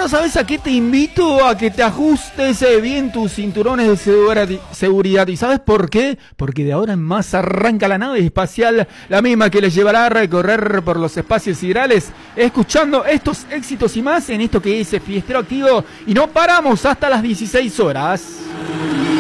Yo, ¿sabes a qué te invito? A que te ajustes bien tus cinturones de seguridad. ¿Y sabes por qué? Porque de ahora en más arranca la nave espacial, la misma que les llevará a recorrer por los espacios siderales, escuchando estos éxitos y más en esto que es Fiestero Activo. Y no paramos hasta las 16 horas.